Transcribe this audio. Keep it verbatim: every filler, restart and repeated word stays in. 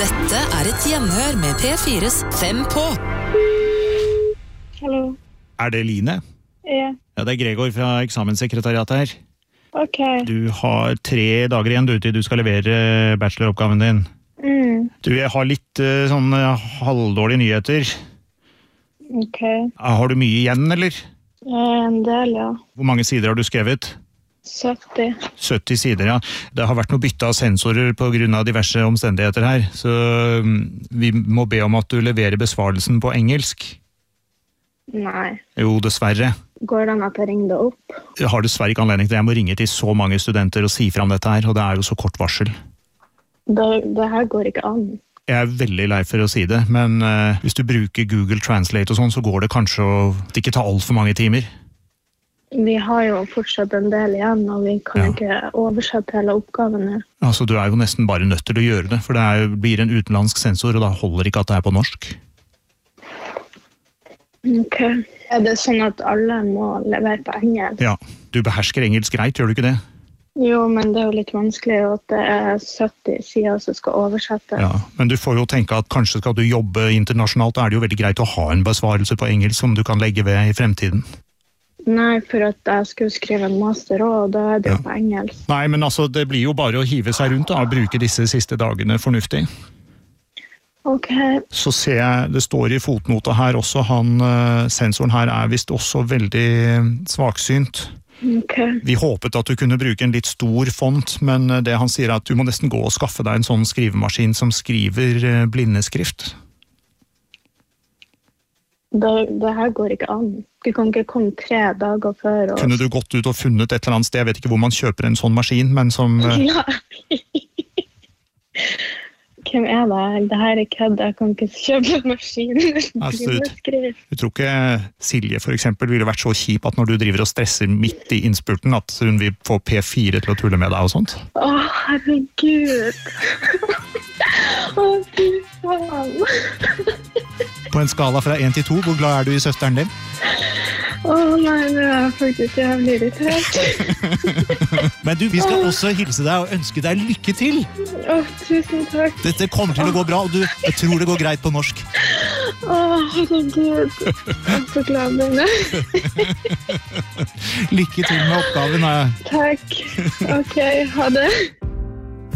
Dette er et gjenhør med P fires Fem på. Hallo. Er det Line? Ja. Ja, det er Gregor fra eksamenssekretariatet her. Ok. Du har tre dager igjen du, til du skal levere bacheloroppgaven din. Mm. Du, jeg har litt uh, sånn uh, halvdårlige nyheter. Ok. Har du mye igjen, eller? En del, ja. Hvor mange sider har du skrevet? sytti. sytti sider, ja. Det har vært noe bytte av sensorer på grunn av diverse omstendigheter her, så um, vi må be om at du leverer besvarelsen på engelsk. Nei. Jo, dessverre. Går det an at jeg ringer deg opp? Jeg har dessverre ikke anledning til. Jeg må ringe til så mange studenter og si frem dette her, og det er jo så kort varsel. Det, det her går ikke an. Jeg er veldig lei for å si det, men uh, hvis du bruker Google Translate og sånn, så går det kanskje å det ikke ta alt for mange timer. Vi har jo fortsatt en del igjen, og vi kan Ja. ikke oversette hele oppgaven her. Altså, du er jo nesten bare nødt til å gjøre det, for det er, blir en utenlandsk sensor, og da holder ikke at det er på norsk. Ok. Er det sånn at alle må levere på engelsk? Ja, du behersker engelsk greit, gjør du ikke det? Jo, men det er jo litt vanskelig at det er sytti sider som skal oversette. Ja, men du får jo tenke at kanskje skal du jobbe internasjonalt, da er det jo veldig greit å ha en besvarelse på engelsk som du kan legge ved i fremtiden. Nei, for at jeg skulle skrive en master også, og da er det jo Ja. på engelsk. Nei, men altså, det blir jo bare å hive seg rundt da, og bruke disse siste dagene fornuftig. Ok. Så ser jeg, det står i fotnota her også, han, eh, sensoren her er vist også veldig svaksynt. Ok. Vi håpet at du kunne bruke en litt stor font, men det han sier er at du må nesten gå og skaffe deg en sånn skrivemaskin som skriver eh, blindeskrift. Det, det her går ikke an. Du kan ikke komme tre dager før og... Kunne du gått ut og funnet et eller annet sted, jeg vet ikke hvor man kjøper en sånn maskin, men som... eh, Nei. Hvem er det? Det her er kødd. Jeg kan ikke kjøpe en maskin. Altså, Blindeskrift. Jeg tror ikke Silje for eksempel ville vært så kjip at når du driver og stresser midt i innspurten, at hun vil få P fire til å tulle med deg og sånt. Å, herregud. Å, fy faen. På en skala fra én til to, hvor glad er du i søsteren din? Å, nei, nå er jeg faktisk jævlig irritert. Men du, vi skal også hilse deg og ønske deg lykke til. Å, tusen takk. Dette kommer til å gå bra, og du, jeg tror det går greit på norsk. Å, herregud. Jeg er så glad med det. Lykke til med oppgaven. Takk. Ok, ha det.